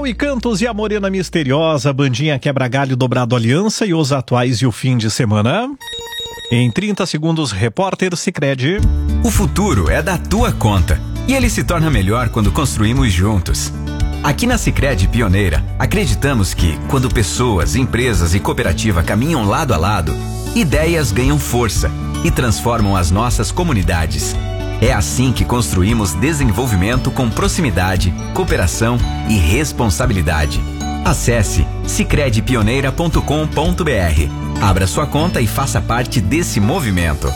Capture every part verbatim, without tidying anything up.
Legal e Cantos e a Morena Misteriosa, bandinha quebra-galho dobrado aliança e os atuais e o fim de semana. Em trinta segundos, repórter Sicredi. O futuro é da tua conta e ele se torna melhor quando construímos juntos. Aqui na Sicredi Pioneira, acreditamos que, quando pessoas, empresas e cooperativa caminham lado a lado, ideias ganham força e transformam as nossas comunidades. É assim que construímos desenvolvimento com proximidade, cooperação e responsabilidade. Acesse sicredi pioneira ponto com ponto br. Abra sua conta e faça parte desse movimento.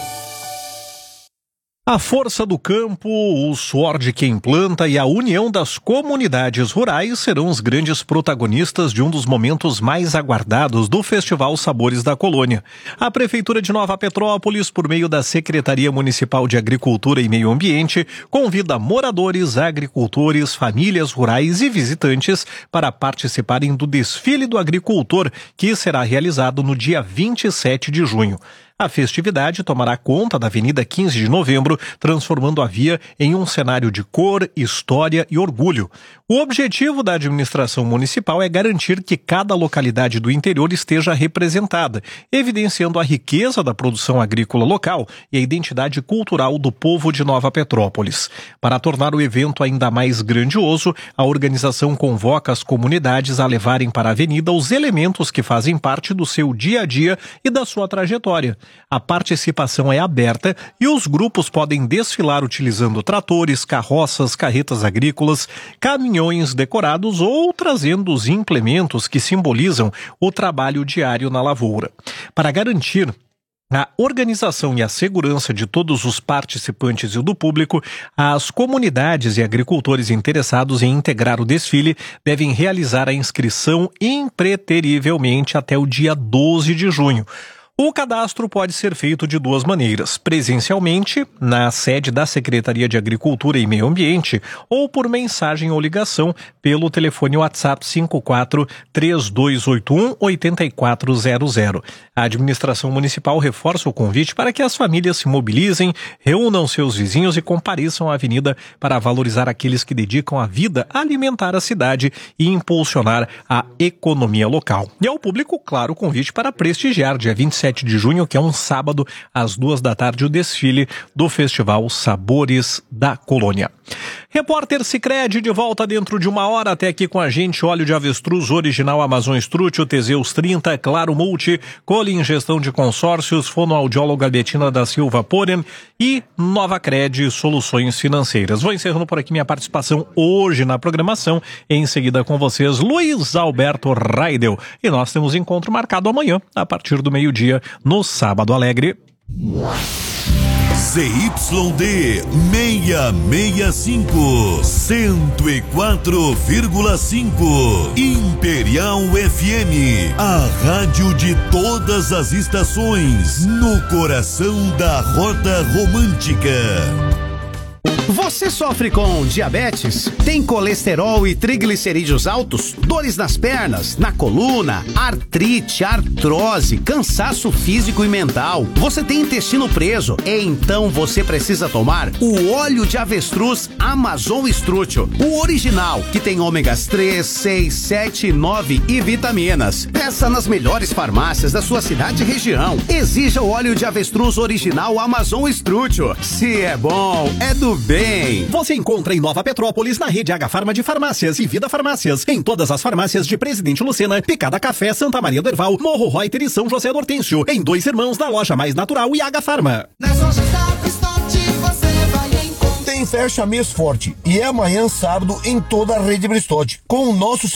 A força do campo, o suor de quem planta e a união das comunidades rurais serão os grandes protagonistas de um dos momentos mais aguardados do Festival Sabores da Colônia. A Prefeitura de Nova Petrópolis, por meio da Secretaria Municipal de Agricultura e Meio Ambiente, convida moradores, agricultores, famílias rurais e visitantes para participarem do Desfile do Agricultor, que será realizado no dia vinte e sete de junho. A festividade tomará conta da Avenida quinze de Novembro, transformando a via em um cenário de cor, história e orgulho. O objetivo da administração municipal é garantir que cada localidade do interior esteja representada, evidenciando a riqueza da produção agrícola local e a identidade cultural do povo de Nova Petrópolis. Para tornar o evento ainda mais grandioso, a organização convoca as comunidades a levarem para a avenida os elementos que fazem parte do seu dia a dia e da sua trajetória. A participação é aberta e os grupos podem desfilar utilizando tratores, carroças, carretas agrícolas, caminhões decorados ou trazendo os implementos que simbolizam o trabalho diário na lavoura. Para garantir a organização e a segurança de todos os participantes e do público, as comunidades e agricultores interessados em integrar o desfile devem realizar a inscrição impreterivelmente até o dia doze de junho. O cadastro pode ser feito de duas maneiras, presencialmente, na sede da Secretaria de Agricultura e Meio Ambiente, ou por mensagem ou ligação pelo telefone WhatsApp cinco quatro três dois oito um oito quatro zero zero. A administração municipal reforça o convite para que as famílias se mobilizem, reúnam seus vizinhos e compareçam à avenida para valorizar aqueles que dedicam a vida a alimentar a cidade e impulsionar a economia local. E ao público, claro, o convite para prestigiar dia vinte e sete de junho, que é um sábado, às duas da tarde, o desfile do Festival Sabores da Colônia. Repórter Sicredi de volta dentro de uma hora, até aqui com a gente, óleo de avestruz original Amazon Strutio, Teseus trinta, Claro Multi, Colin Gestão de Consórcios, fonoaudióloga Betina da Silva Poren e Nova Cred Soluções Financeiras. Vou encerrando por aqui minha participação hoje na programação. Em seguida com vocês, Luiz Alberto Raidel. E nós temos encontro marcado amanhã, a partir do meio-dia, no Sábado Alegre. Z Y D seiscentos e sessenta e cinco, cento e quatro vírgula cinco, Imperial F M, a rádio de todas as estações, no coração da Rota Romântica. Você sofre com diabetes? Tem colesterol e triglicerídeos altos? Dores nas pernas, na coluna, artrite, artrose, cansaço físico e mental? Você tem intestino preso? Então você precisa tomar o óleo de avestruz Amazon Strutio, o original, que tem ômegas três, seis, sete, nove e vitaminas. Peça nas melhores farmácias da sua cidade e região. Exija o óleo de avestruz original Amazon Strutio. Se é bom, é do bem. Você encontra em Nova Petrópolis, na rede H Farma de Farmácias e Vida Farmácias, em todas as farmácias de Presidente Lucena, Picada Café, Santa Maria do Herval, Morro Reuter e São José do Hortêncio, em Dois Irmãos, na Loja Mais Natural e H Farma. Nas lojas da Bristol você vai encontrar. Tem fecha mês forte e é amanhã sábado em toda a rede Bristol, com o nosso